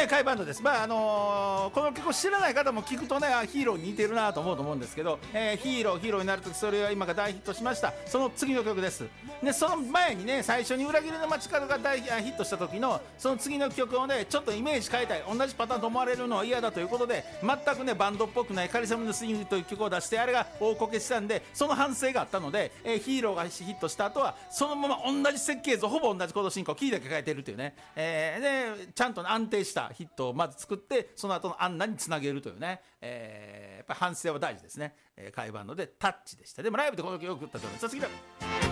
甲斐バンドです。この曲を知らない方も聞くとね、ヒーローに似てるなと思うと思うんですけど、ヒーローになるとき、それは今が大ヒットしました。その次の曲です。でその前にね、最初に裏切りの街角が大ヒットした時のその次の曲をね、ちょっとイメージ変えたい、同じパターンと思われるのは嫌だということで、全くねバンドっぽくないカリスマのスイングという曲を出して、あれが大こけしたんで、その反省があったので、ヒーローがヒットした後はそのまま同じ設計図、ほぼ同じコード進行、キーだけ変えてるというね、でちゃんと安定したヒットをまず作って、その後のアンナにつなげるというね、やっぱり反省は大事ですね。甲斐バンドでタッチでした。でもライブでこの曲よく歌っております。次だ。